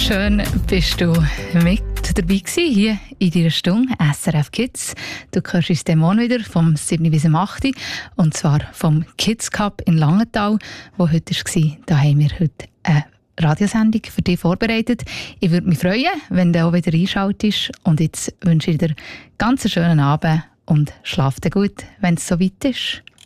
Schön bist du mit dabei gewesen, hier in deiner Stunde SRF Kids. Du hörst uns den Morgen wieder vom 7. bis 8. Und zwar vom Kids Cup in Langenthal, wo heute war. Da haben wir heute eine Radiosendung für dich vorbereitet. Ich würde mich freuen, wenn du auch wieder einschaltest. Und jetzt wünsche ich dir ganz einen schönen Abend und schlaf dir gut, wenn es so weit ist.